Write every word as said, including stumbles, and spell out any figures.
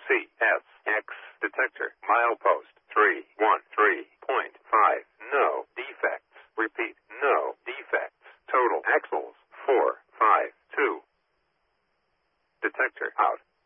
C S X detector. Milepost three one three point five. No defects. Repeat, no defects. Total axles four five two. Detector out.